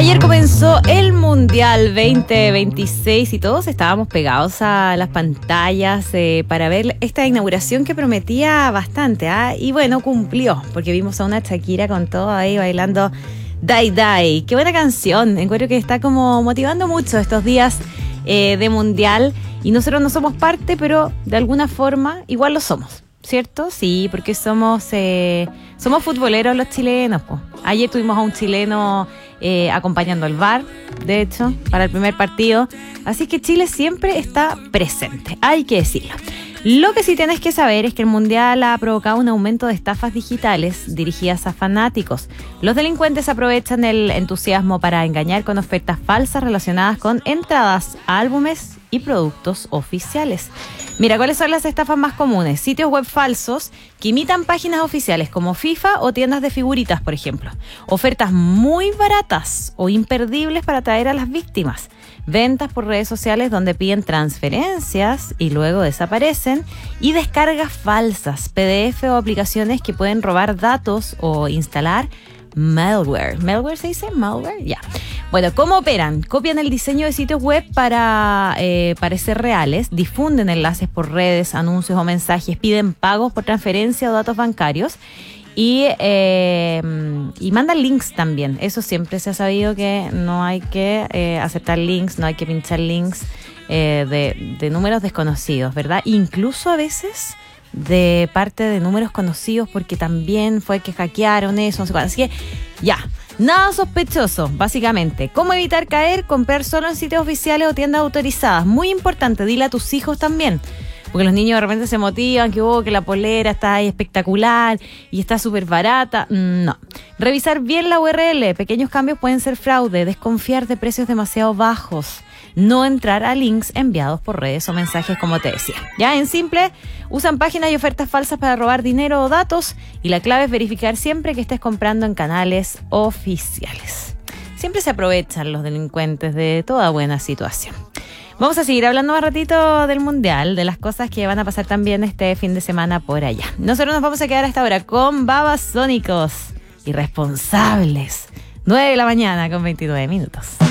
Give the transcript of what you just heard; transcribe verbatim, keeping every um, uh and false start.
Ayer comenzó el Mundial veinte veintiséis y todos estábamos pegados a las pantallas eh, para ver esta inauguración que prometía bastante, ¿eh? Y bueno, cumplió, porque vimos a una Shakira con todo ahí bailando Die Die. Qué buena canción, encuentro que está como motivando mucho estos días eh, de Mundial, y nosotros no somos parte, pero de alguna forma igual lo somos, ¿cierto? Sí, porque somos eh, somos futboleros los chilenos, po. Ayer tuvimos a un chileno eh, acompañando al V A R, de hecho, para el primer partido. Así que Chile siempre está presente, hay que decirlo. Lo que sí tienes que saber es que el Mundial ha provocado un aumento de estafas digitales dirigidas a fanáticos. Los delincuentes aprovechan el entusiasmo para engañar con ofertas falsas relacionadas con entradas, álbumes y productos oficiales. Mira, ¿cuáles son las estafas más comunes? Sitios web falsos que imitan páginas oficiales como FIFA o tiendas de figuritas, por ejemplo. Ofertas muy baratas o imperdibles para atraer a las víctimas. Ventas por redes sociales donde piden transferencias y luego desaparecen. Y descargas falsas, P D F o aplicaciones que pueden robar datos o instalar malware. ¿Malware se dice? ¿Malware? Ya. Yeah. Bueno, ¿cómo operan? Copian el diseño de sitios web para eh, parecer reales, difunden enlaces por redes, anuncios o mensajes, piden pagos por transferencia o datos bancarios y, eh, y mandan links también. Eso siempre se ha sabido, que no hay que eh, aceptar links, no hay que pinchar links eh, de, de números desconocidos, ¿verdad? Incluso a veces de parte de números conocidos, porque también fue que hackearon eso, no sé cuánto. Así que ya, nada sospechoso, básicamente. ¿Cómo evitar caer? Comprar solo en sitios oficiales o tiendas autorizadas. Muy importante, dile a tus hijos también, porque los niños de repente se motivan, que, oh, que la polera está ahí espectacular y está súper barata. No. Revisar bien la U R L. Pequeños cambios pueden ser fraude. Desconfiar de precios demasiado bajos. No entrar a links enviados por redes o mensajes, como te decía. Ya, en simple, usan páginas y ofertas falsas para robar dinero o datos, y la clave es verificar siempre que estés comprando en canales oficiales. Siempre se aprovechan los delincuentes de toda buena situación. Vamos a seguir hablando más ratito del Mundial, de las cosas que van a pasar también este fin de semana por allá. Nosotros nos vamos a quedar a esta hora con Babasónicos, Irresponsables. nueve de la mañana con veintinueve minutos.